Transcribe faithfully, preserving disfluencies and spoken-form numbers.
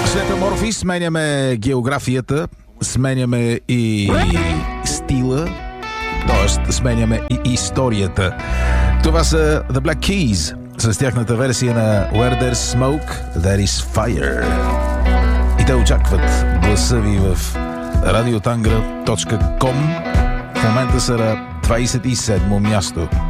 След Аморфи сменяме географията, сменяме и стила, т.е. сменяме и историята. Това са The Black Keys с тяхната версия на Where There's Smoke, There Is Fire. И те очакват гласа ви в радиотангра точка ком. В момента са на двадесет и седмо място.